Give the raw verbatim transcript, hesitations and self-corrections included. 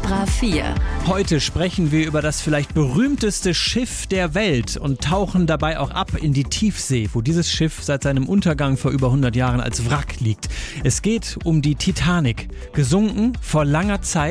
Vibra vier. Heute sprechen wir über das vielleicht berühmteste Schiff der Welt und tauchen dabei auch ab in die Tiefsee, wo dieses Schiff seit seinem Untergang vor über hundert Jahren als Wrack liegt. Es geht um die Titanic, gesunken vor langer Zeit.